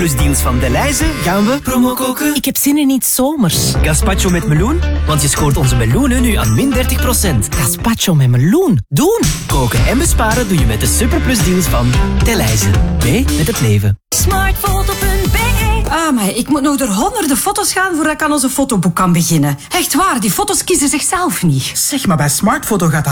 Superplus deals van Delhaize gaan we promo koken. Ik heb zin in iets zomers. Gazpacho met meloen, want je scoort onze meloenen nu aan min 30%. Gazpacho met meloen. Doen! Koken en besparen doe je met de Superplus deals van Delhaize. Mee met het leven. Smartfoto.be. Ah, maar ik moet nog door honderden foto's gaan voordat ik aan onze fotoboek kan beginnen. Echt waar, die foto's kiezen zichzelf niet. Zeg, maar bij Smartfoto gaat dat